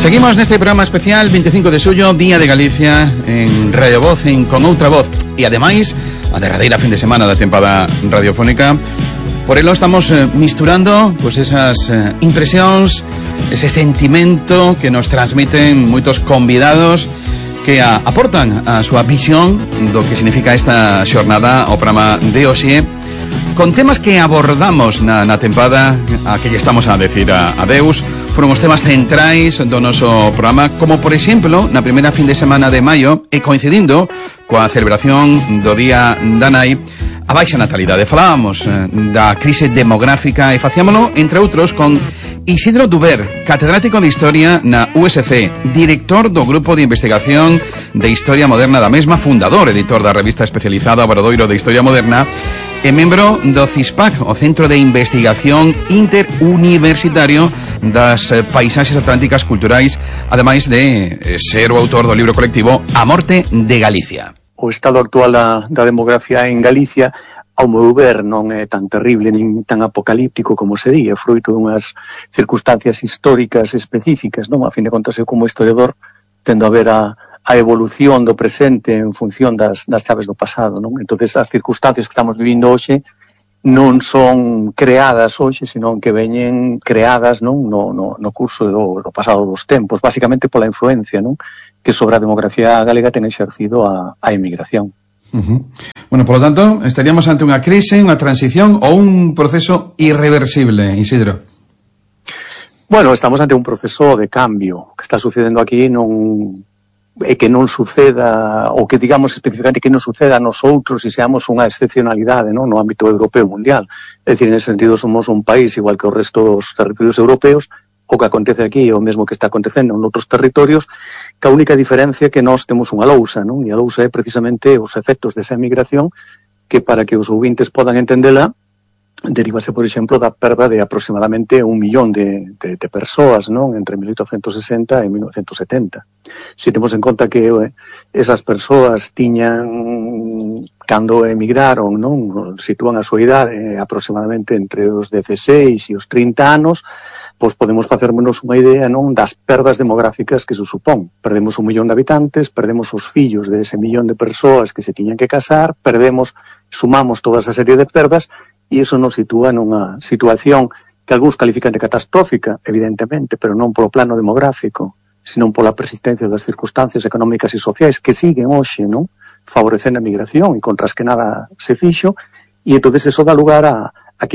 Seguimos neste programa especial 25 de xullo, Día de Galicia, en Radio Voz, en Con Outra Voz. E ademais, a derradeira fin de semana da tempada radiofónica. Por elo estamos misturando pues, esas impresións, ese sentimento que nos transmiten moitos convidados que aportan a súa visión do que significa esta xornada ao programa de hoxe, con temas que abordamos na tempada a que lle estamos a decir adeus. Foron os temas centrais do noso programa, como por exemplo, na primeira fin de semana de maio, e coincidindo coa celebración do Día da Nai, a baixa natalidade. Falábamos da crise demográfica e facíamolo, entre outros, con Isidro Duber, catedrático de Historia na USC, director do Grupo de Investigación de Historia Moderna da mesma, fundador, editor da revista especializada Obradoiro de Historia Moderna, e membro do CISPAC, o Centro de Investigación Interuniversitario das Paisaxes Atlánticas Culturais, ademais de ser o autor do libro colectivo A Morte de Galicia. O estado actual da demografía en Galicia, ao meu ver, non é tan terrible nin tan apocalíptico como se di, é fruito dunhas circunstancias históricas específicas, non? A fin de contas, eu como historiador tendo a ver a evolución do presente en función das chaves do pasado, non? Entonces, as circunstancias que estamos vivindo hoxe non son creadas hoxe, senón que veñen creadas, non, no curso do pasado dos tempos, basicamente pola influencia, non, que sobre a demografía galega ten exercido a emigración. Bueno, por lo tanto, estaríamos ante unha crise, unha transición ou un proceso irreversible, Isidro? Bueno, estamos ante un proceso de cambio. O que está sucedendo aquí é que non suceda, ou que digamos especificamente que non suceda a nosotros e seamos unha excepcionalidade, non, no ámbito europeo mundial. É dicir, en ese sentido somos un país igual que o resto dos territorios europeos. O que acontece aquí é o mesmo que está acontecendo en outros territorios, que a única diferencia é que nós temos unha lousa, non? E a lousa é precisamente os efectos desa emigración, que para que os ouvintes podan entendela, derívase, por exemplo, da perda de aproximadamente 1 millón de persoas, non? Entre 1860 e 1970. Se temos en conta que esas persoas tiñan, cando emigraron, non? Sitúan a súa idade aproximadamente entre os 16 e os 30 anos, pois podemos facernos unha idea, non, das perdas demográficas que se supón. Perdemos 1 millón de habitantes, perdemos os fillos de ese millón de persoas que se tiñan que casar, sumamos toda esa serie de perdas, e iso nos sitúa nunha situación que algúns califican de catastrófica, evidentemente, pero non polo plano demográfico, senón pola persistencia das circunstancias económicas e sociais que siguen hoxe, non, favorecendo a migración e contra as que nada se fixo, e entonces eso dá lugar a